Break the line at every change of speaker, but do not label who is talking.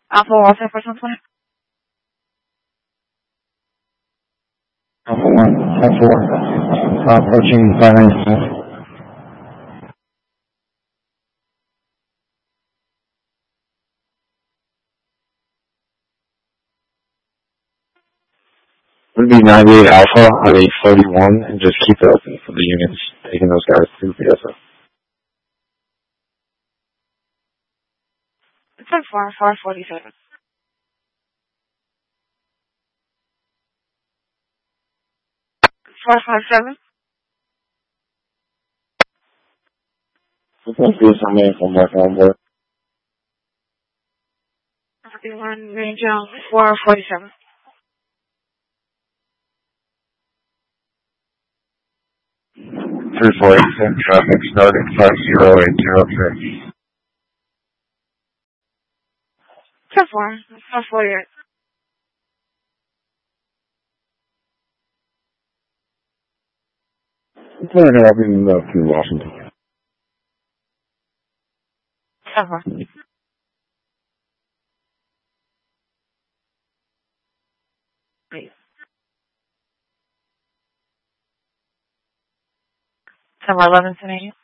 Alpha Walter for something.
Alpha 1, Alpha 4, approaching 595. Would be 98 Alpha on 841 and just keep it open for the units, taking those guys to PSO.
It's on 447. $457.
Let's do something from back on board.
51 range on 447.
Three four eight six traffic starting 50803.
448.
It's going to be in to Washington.
4. Wait. 11 to 8.